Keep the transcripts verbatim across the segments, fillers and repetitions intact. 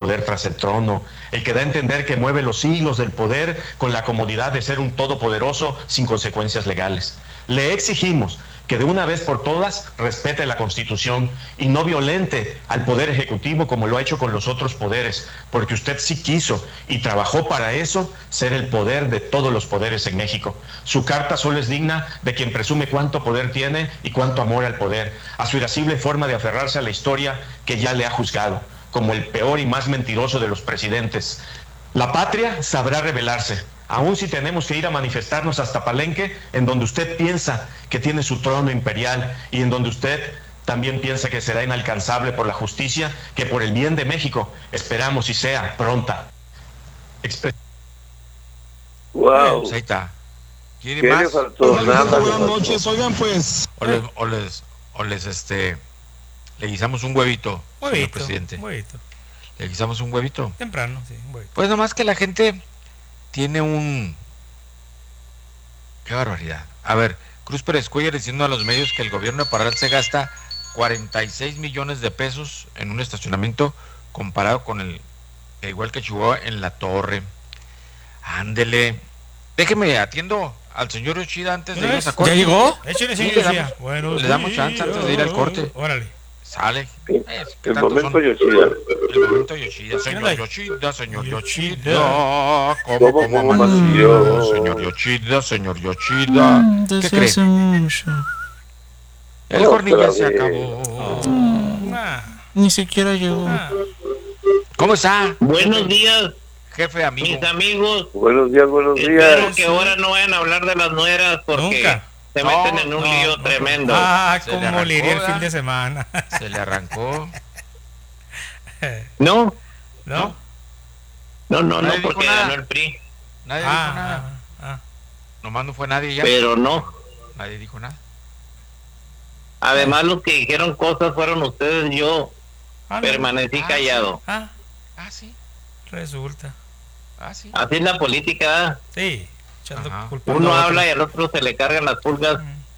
poder tras el trono, el que da a entender que mueve los hilos del poder con la comodidad de ser un todopoderoso sin consecuencias legales. Le exigimos que de una vez por todas respete la Constitución y no violente al Poder Ejecutivo como lo ha hecho con los otros poderes, porque usted sí quiso y trabajó para eso, ser el poder de todos los poderes en México. Su carta solo es digna de quien presume cuánto poder tiene y cuánto amor al poder, a su irascible forma de aferrarse a la historia que ya le ha juzgado, como el peor y más mentiroso de los presidentes. La patria sabrá rebelarse, aun si tenemos que ir a manifestarnos hasta Palenque, en donde usted piensa que tiene su trono imperial y en donde usted también piensa que será inalcanzable por la justicia, que por el bien de México esperamos y sea pronta. Expre- Wow. Pues ahí está. ¿Quiere ¿Qué le más? faltó? Nada le Buenas faltó. noches, oigan pues. O les, o les, o les, este, le guisamos un huevito, señor Huevito, presidente. huevito. Le guisamos un huevito. Temprano, sí, un huevito. Pues nomás que la gente tiene un... Qué barbaridad. A ver, Cruz Pérez Cuellar diciendo a los medios que el gobierno de Parral se gasta cuarenta y seis millones de pesos en un estacionamiento comparado con el, igual que Chihuahua, en La Torre. Ándele. Déjeme, atiendo al señor Yoshida antes de irnos a corte. ¿Ya llegó? Échale, Sí, señor le Yoshida. damos- Bueno, le damos chance antes de ir al corte. Órale. Sale. Sí, Eh, ¿qué el tanto momento son? Yoshida. El momento Yoshida, señor Anda. Yoshida, señor Yoshida. Yoshida. ¿Cómo, ¿Cómo, cómo cómo amaneció? amaneció? Señor Yoshida, señor Yoshida. ¿Qué cree? El Otra jornilla se vez. acabó. Ah, Ni siquiera llegó. ah. ¿Cómo está, Buenos días, jefe amigo? mis amigos. Buenos días, buenos Espero días. que ahora no vayan a hablar de las nueras porque Nunca. se No, meten en un no, lío no. tremendo. Ah, Se le cómo arrancó, le iría el ¿verdad? fin de semana. Se le arrancó. No, ¿No? no, no, no, Nadie dijo porque nada. ganó el P R I, Nadie dijo Ah, nada. ah, ah. Nomás no fue nadie ya. pero no. Nadie dijo nada. Además, los que dijeron cosas fueron ustedes. Yo Ah, no. permanecí Ah, callado. Ah, Ah, sí. resulta. Ah, sí. Así es la política. ¿eh? Sí, echando Ajá. culpa. Uno habla y al otro se le cargan las pulgas,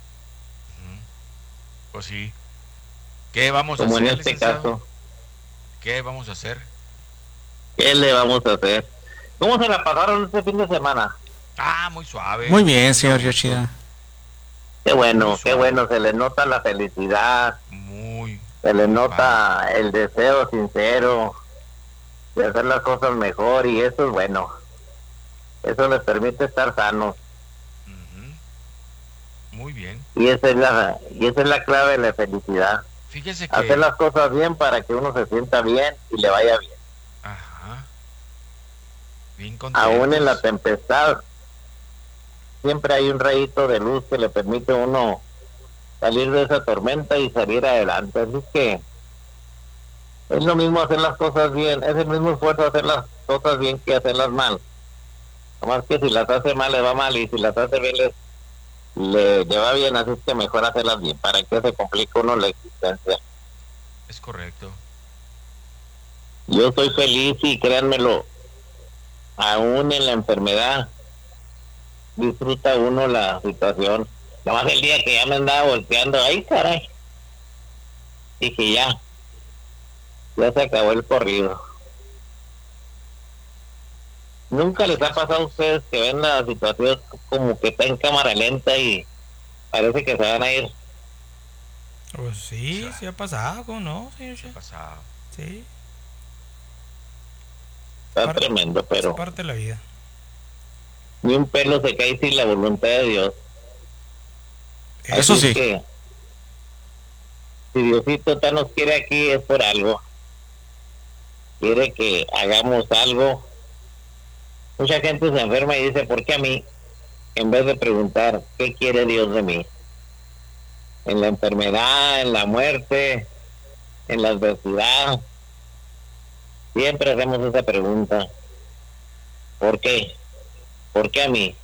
Pues sí. ¿Qué vamos a como en hacer, este licenciado? caso. ¿Qué vamos a hacer? ¿Qué le vamos a hacer? ¿Cómo se la pasaron este fin de semana? Ah, muy suave. Muy bien, señor Yoshida. Qué bueno, Muy qué suave. bueno. Se le nota la felicidad. Muy. Se le nota el deseo sincero de hacer las cosas mejor y eso es bueno. Eso les permite estar sanos Ujú. Muy bien. y esa es la y esa es la clave de la felicidad. Fíjese que... Hacer las cosas bien para que uno se sienta bien y le vaya bien. Ajá. Bien contentos. Aún en la tempestad siempre hay un rayito de luz que le permite a uno salir de esa tormenta y salir adelante. Así que es lo mismo hacer las cosas bien, es el mismo esfuerzo hacer las cosas bien que hacerlas mal. Nomás que si las hace mal le va mal y si las hace bien le, le, le va bien, así es que mejor hacerlas bien, para que se complique uno la existencia. Es correcto. Yo soy feliz y créanmelo, aún en la enfermedad disfruta uno la situación. Nomás el día que ya me andaba volteando, ay caray, dije ya, ya se acabó el corrido. ¿Nunca les ha pasado a ustedes que ven la situación como que está en cámara lenta y parece que se van a ir? Pues sí, sí ha pasado, ¿cómo no, señor Yoshida? Pasado. Sí, Está Parte- tremendo, es pero parte de la vida. ni un pelo se cae sin la voluntad de Dios. Eso Así sí. que, si Diosito tan nos quiere aquí es por algo. Quiere que hagamos algo. Mucha gente se enferma y dice, ¿por qué a mí? En vez de preguntar, ¿qué quiere Dios de mí? En la enfermedad, en la muerte, en la adversidad. Siempre hacemos esa pregunta. ¿Por qué? ¿Por qué a mí?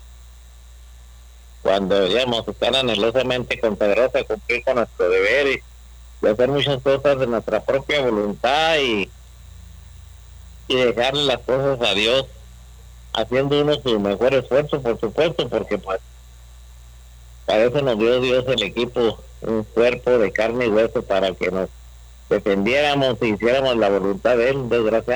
Cuando deberíamos estar anhelosamente consagrados a cumplir con nuestro deber y, y hacer muchas cosas de nuestra propia voluntad y, y dejarle las cosas a Dios, haciendo uno su mejor esfuerzo, por supuesto, porque pues para eso nos dio Dios el equipo, un cuerpo de carne y hueso para que nos defendiéramos e hiciéramos la voluntad de Él. Desgraciadamente